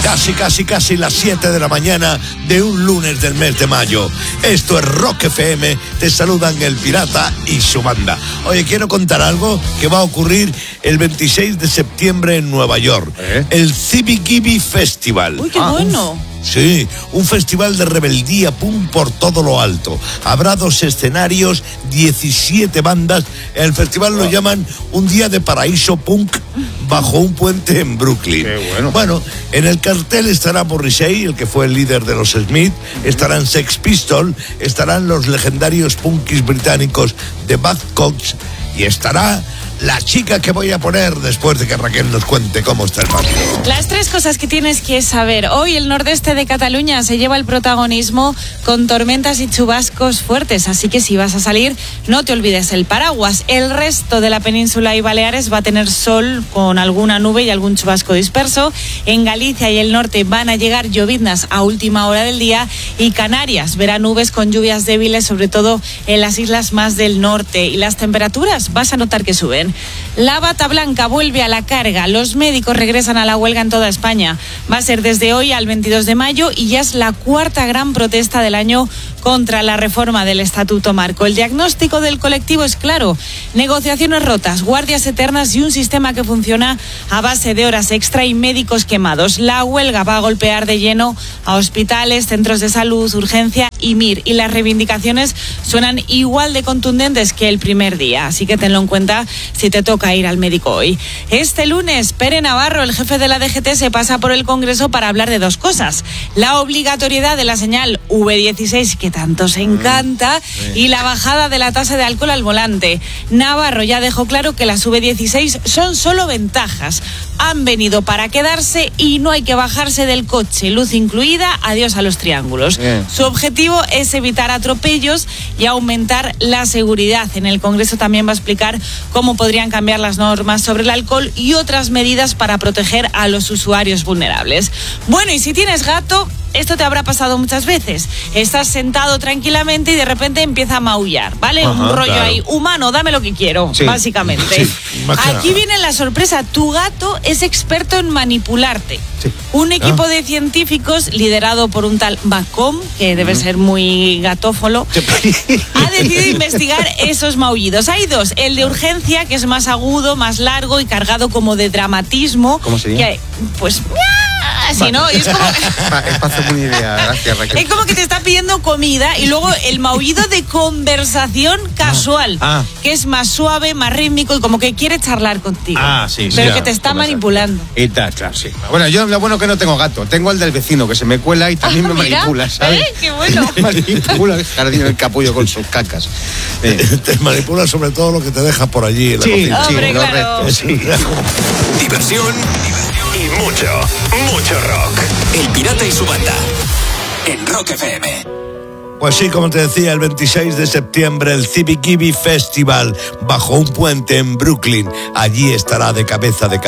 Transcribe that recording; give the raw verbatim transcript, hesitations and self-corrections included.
casi, casi, casi las siete de la mañana de un lunes del mes de mayo. Esto es Rock F M, te saludan el Pirata y su banda. Oye, quiero contar algo que va a ocurrir el veintiséis de septiembre en Nueva York. ¿Eh? El Zibby Festival. Uy, qué ah, bueno. Sí, un festival de rebeldía punk por todo lo alto. Habrá dos escenarios, diecisiete bandas. El festival lo llaman un día de paraíso punk bajo un puente en Brooklyn. Qué bueno. Bueno, en el cartel estará Morrissey, el que fue el líder de los Smith, estarán Sex Pistols, estarán los legendarios punkis británicos de Buzzcocks y estará la chica que voy a poner después de que Raquel nos cuente cómo está el partido. Las tres cosas que tienes que saber. Hoy el nordeste de Cataluña se lleva el protagonismo con tormentas y chubascos fuertes, así que si vas a salir, no te olvides el paraguas. El resto de la península y Baleares va a tener sol con alguna nube y algún chubasco disperso. En Galicia y el norte van a llegar lloviznas a última hora del día y Canarias verá nubes con lluvias débiles, sobre todo en las islas más del norte. Y las temperaturas vas a notar que suben. La bata blanca vuelve a la carga. Los médicos regresan a la huelga en toda España. Va a ser desde hoy al veintidós de mayo y ya es la cuarta gran protesta del año contra la reforma del Estatuto Marco. El diagnóstico del colectivo es claro: negociaciones rotas, guardias eternas y un sistema que funciona a base de horas extra y médicos quemados. La huelga va a golpear de lleno a hospitales, centros de salud, urgencia y M I R, y las reivindicaciones suenan igual de contundentes que el primer día, así que tenlo en cuenta si te toca ir al médico hoy. Este lunes, Pere Navarro, el jefe de la D G T, se pasa por el Congreso para hablar de dos cosas: la obligatoriedad de la señal V dieciséis, que tanto se encanta, y la bajada de la tasa de alcohol al volante. Navarro ya dejó claro que las V dieciséis son solo ventajas. Han venido para quedarse y no hay que bajarse del coche. Luz incluida, adiós a los triángulos. Bien. Su objetivo es evitar atropellos y aumentar la seguridad. En el Congreso también va a explicar cómo podrían cambiar las normas sobre el alcohol y otras medidas para proteger a los usuarios vulnerables. Bueno, y si tienes gato, esto te habrá pasado muchas veces. Estás sentado tranquilamente y de repente empieza a maullar, ¿vale? Ajá, un rollo claro. ahí, humano, dame lo que quiero, sí, básicamente. Sí, aquí viene la sorpresa. Tu gato es experto en manipularte. Sí. Un equipo ah. de científicos liderado por un tal Macomb, que debe mm. ser muy gatófolo, sí. ha decidido investigar esos maullidos. Hay dos: el de urgencia, que es más agudo, más largo y cargado como de dramatismo. ¿Cómo sería? Que, pues... así, ¿no? Es como... es para hacer una idea, gracias, Raquel. Es como que te está pidiendo comida. Y luego el maullido de conversación casual, ah. Ah. que es más suave, más rítmico y como que quiere charlar contigo. Ah, sí, sí. Pero que te está manipulando. Y tal, claro, sí. Bueno, yo lo bueno que no tengo gato. Tengo el del vecino que se me cuela y también ah, me mira, manipula, ¿sabes? ¿Eh? ¡Qué bueno! Me manipula el jardín, el capullo con sus cacas. Eh. Te manipula sobre todo lo que te deja por allí en la sí, cocina. Hombre, sí, claro. Restos, sí. Diversión y mucho, mucho rock. El Pirata y su banda en Rock F M. Pues sí, como te decía, el veintiséis de septiembre el Zibby Festival bajo un puente en Brooklyn. Allí estará de cabeza de cartel